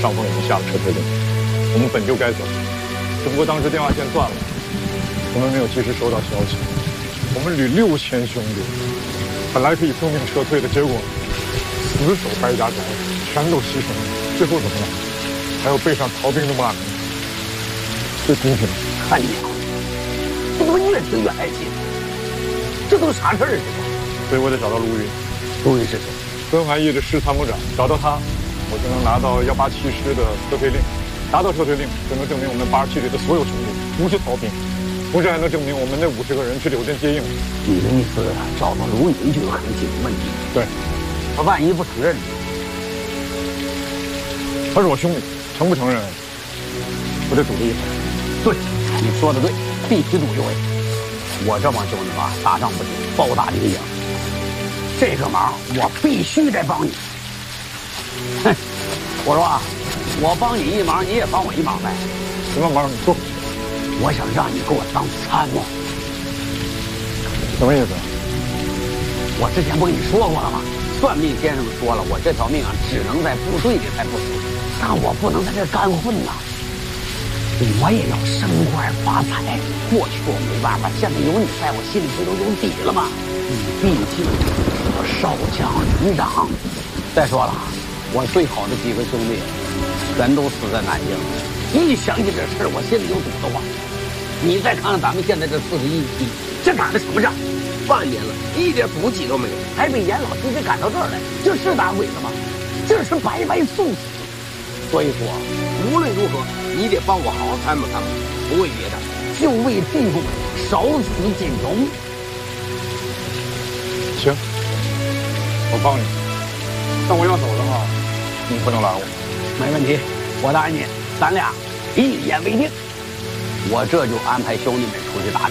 上峰已经下了撤退令，我们本就该走，只不过当时电话线断了，我们没有及时收到消息。我们旅6000兄弟，本来可以奉命撤退的，结果死守白家宅，全都牺牲了。最后怎么样？还有背上逃兵的骂名。这公平？ 看你啊，这怎么越听越来气？这都啥事儿啊？ 所以我得找到陆运。 陆运是谁？ 孙怀义的师参谋长，找到他，我就能拿到187师的撤退令。拿到撤退令，就能证明我们87旅的所有兄弟不是逃兵，同时还能证明我们那50个人去柳镇接应。 你的意思，找到陆运就有可能解决问题？ 对。 他万一不承认呢？ 他是我兄弟，承不承认，我得赌这一回。 对，你说的对，必须赌一回。我这帮兄弟吧，打仗不久，包打领营，这个忙我必须得帮你。哼，我说啊，我帮你一忙，你也帮我一忙呗。 什么忙？你说。 我想让你给我当参谋。 什么意思？ 我之前不跟你说过了吗？算命先生说了，我这条命啊，只能在部队里才不死，但我不能在这干混呐。我也要升官发财。过去我没办法，现在有你在，我心里不都有底了吗？你毕竟是个少将营长。再说了，我最好的几个兄弟全都死在南京，一想起这事，我心里就堵得慌。你再看看咱们现在这41批，这打的什么仗？ 半年了，一点补给都没有， 还被严老师给赶到这儿来，这是打鬼子吗？这是白白送死。所以说， 无论如何，你得帮我好好参谋参谋，不为别的， 就为地主少死尽忠。 行，我帮你，但我要走的话，你不能拦我。 没问题，我答应你，咱俩一言为定。我这就安排兄弟们出去打